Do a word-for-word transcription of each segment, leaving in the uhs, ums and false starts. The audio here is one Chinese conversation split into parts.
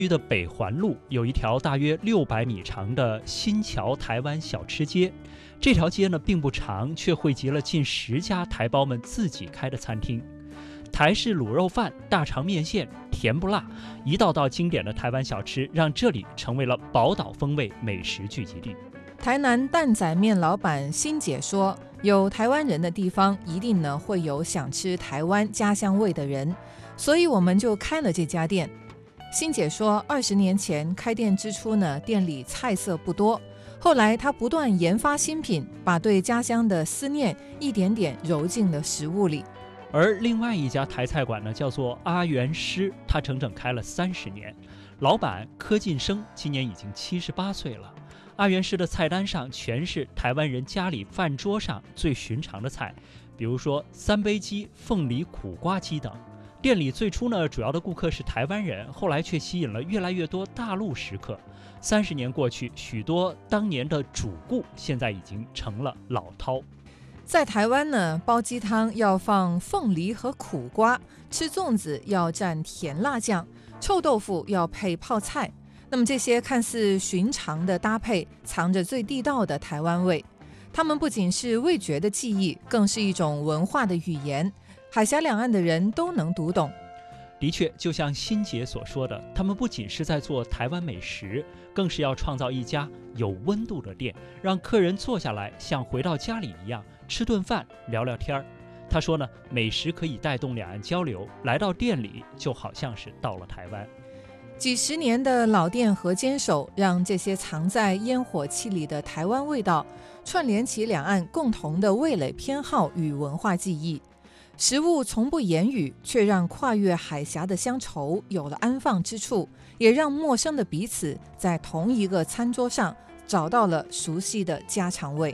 区的北环路有一条大约六百米长的新桥台湾小吃街，这条街呢并不长，却汇集了近十家台胞们自己开的餐厅。台式卤肉饭、大肠面线、甜不辣，一道道经典的台湾小吃，让这里成为了宝岛风味美食聚集地。 台南蛋仔面老板欣姐说，有台湾人的地方，一定呢会有想吃台湾家乡味的人，所以我们就开了这家店。欣姐说，二十年前开店之初呢，店里菜色不多，后来她不断研发新品，把对家乡的思念一点点揉进了食物里。 而另外一家台菜馆呢，叫做阿元师，它整整开了三十年，老板柯进生今年已经七十八岁了。阿元师的菜单上全是台湾人家里饭桌上最寻常的菜，比如说三杯鸡、凤梨苦瓜鸡等。店里最初呢，主要的顾客是台湾人，后来却吸引了越来越多大陆食客。三十年过去，许多当年的主顾现在已经成了老饕。 在台湾呢，煲鸡汤要放凤梨和苦瓜，吃粽子要蘸甜辣酱，臭豆腐要配泡菜。那么这些看似寻常的搭配，藏着最地道的台湾味。它们不仅是味觉的记忆，更是一种文化的语言。海峡两岸的人都能读懂。 的确，就像欣姐所说的，他们不仅是在做台湾美食，更是要创造一家有温度的店，让客人坐下来像回到家里一样，吃顿饭聊聊天儿。他说呢，美食可以带动两岸交流，来到店里就好像是到了台湾。 几十年的老店和坚守，让这些藏在烟火气里的台湾味道，串联起两岸共同的味蕾偏好与文化记忆。食物从不言语，却让跨越海峡的乡愁有了安放之处，也让陌生的彼此在同一个餐桌上找到了熟悉的家常味。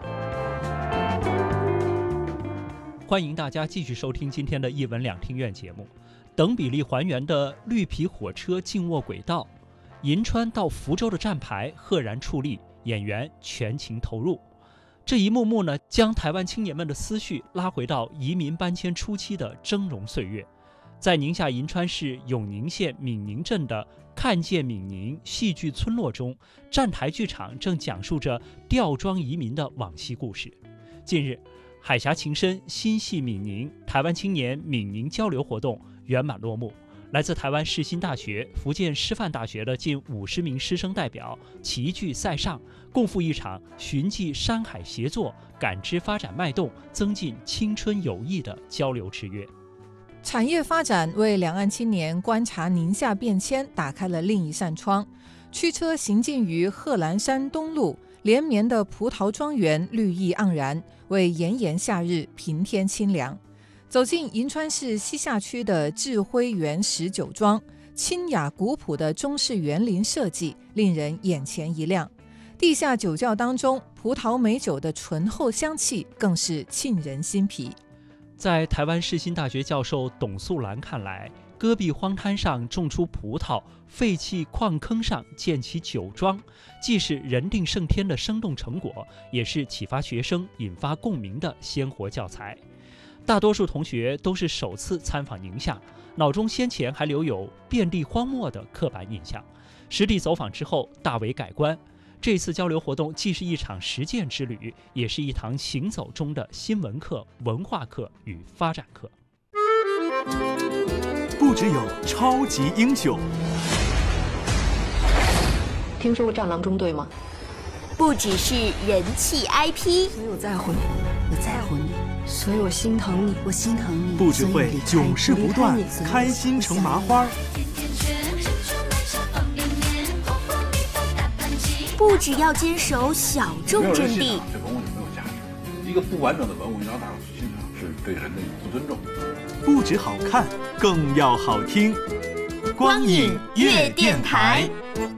欢迎大家继续收听今天的一文两厅院节目。等比例还原的绿皮火车静卧轨道，银川到福州的站牌赫然矗立，演员全情投入。这一幕幕呢，将台湾青年们的思绪拉回到移民搬迁初期的峥嵘岁月。在宁夏银川市永宁县闽宁镇的看见闽宁戏剧村落中，站台剧场正讲述着吊庄移民的往昔故事。近日，海峡情深新系闽宁台湾青年闽宁交流活动圆满落幕。来自台湾世新大学、福建师范大学的近五十名师生代表齐聚塞上，共赴一场寻迹山海协作、感知发展脉动、增进青春友谊的交流之约。 产业发展为两岸青年观察宁夏变迁打开了另一扇窗。驱车行进于贺兰山东路，连绵的葡萄庄园绿意盎然，为炎炎夏日平添清凉。走进银川市西夏区的智辉园十九庄，清雅古朴的中式园林设计令人眼前一亮。地下酒窖当中，葡萄美酒的醇厚香气更是沁人心脾。 在台湾世新大学教授董素兰看来，戈壁荒滩上种出葡萄，废弃矿坑上建起酒庄，既是人定胜天的生动成果，也是启发学生、引发共鸣的鲜活教材。大多数同学都是首次参访宁夏，脑中先前还留有遍地荒漠的刻板印象，实地走访之后大为改观。这次交流活动既是一场实践之旅，也是一堂行走中的新闻课、文化课与发展课。 不只有超级英雄， 听说过战狼中队吗？ 不只是人气 I P， 所以我在乎你，我在乎你，所以我心疼你，我心疼你。 不只会永世不断，开心成麻花。 不只要坚守小众阵地， 这文物就没有价值。一个不完整的文物，你让大伙去欣赏，是对人的不尊重。 不只好看，更要好听。光影乐电台。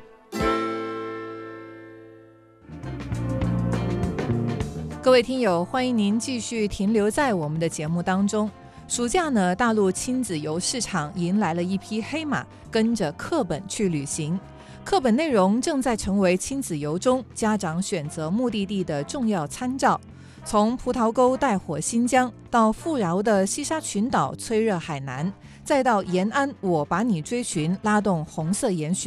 各位听友，欢迎您继续停留在我们的节目当中。暑假呢，大陆亲子游市场迎来了一匹黑马，跟着课本去旅行。课本内容正在成为亲子游中家长选择目的地的重要参照。从葡萄沟带火新疆到富饶的西沙群岛、催热海南， 再到延安我把你追寻，拉动红色延续。